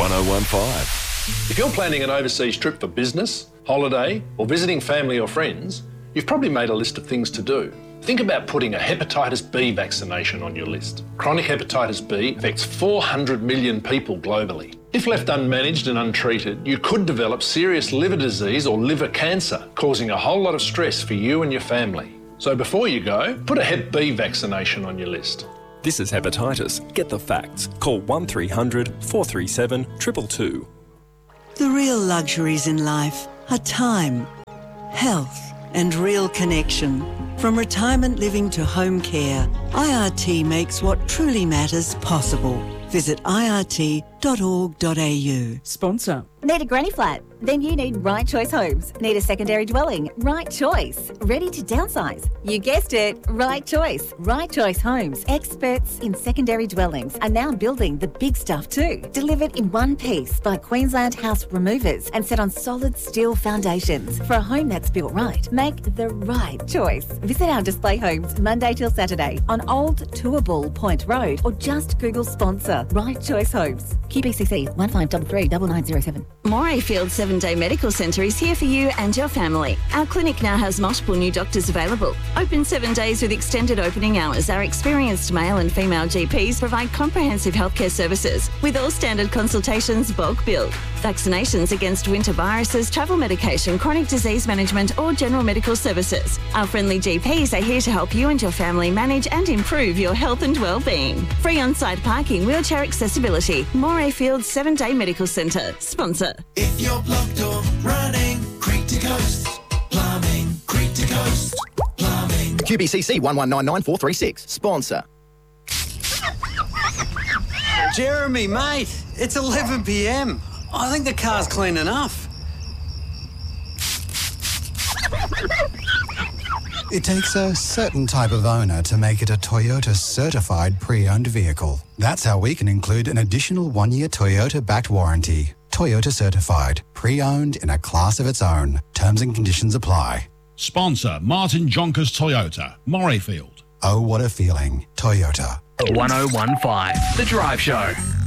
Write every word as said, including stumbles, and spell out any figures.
one oh one five. If you're planning an overseas trip for business, holiday, or visiting family or friends, you've probably made a list of things to do. Think about putting a hepatitis B vaccination on your list. Chronic hepatitis B affects four hundred million people globally. If left unmanaged and untreated, you could develop serious liver disease or liver cancer, causing a whole lot of stress for you and your family. So before you go, put a Hep B vaccination on your list. This is hepatitis. Get the facts. Call one three hundred four three seven two two two. The real luxuries in life are time, health, and real connection. From retirement living to home care, I R T makes what truly matters possible. Visit I R T dot org dot A U. Sponsor. Need a granny flat? Then you need Right Choice Homes. Need a secondary dwelling? Right Choice. Ready to downsize? You guessed it, Right Choice. Right Choice Homes, experts in secondary dwellings, are now building the big stuff too. Delivered in one piece by Queensland House Removers and set on solid steel foundations. For a home that's built right, make the right choice. Visit our display homes Monday till Saturday on Old Toowoomba Point Road or just Google sponsor Right Choice Homes. Q B C C one five three three nine nine zero seven. Morayfield seven day Medical Centre is here for you and your family. Our clinic now has multiple new doctors available. Open seven days with extended opening hours. Our experienced male and female G Ps provide comprehensive healthcare services with all standard consultations bulk billed. Vaccinations against winter viruses, travel medication, chronic disease management or general medical services. Our friendly G Ps are here to help you and your family manage and improve your health and well-being. Free on-site parking, wheelchair accessibility. Morayfield seven day Medical Centre. Sponsor. If you're blocked or running, Creek to Coast Plumbing. Creek to Coast Plumbing. Q B C C one one nine nine four three six. Sponsor. Jeremy, mate, it's eleven p m. I think the car's clean enough. It takes a certain type of owner to make it a Toyota certified pre-owned vehicle. That's how we can include an additional one-year Toyota-backed warranty. Toyota certified, pre-owned in a class of its own. Terms and conditions apply. Sponsor Martin Jonkers Toyota, Morayfield. Oh, what a feeling. Toyota. one oh one five, The Drive Show.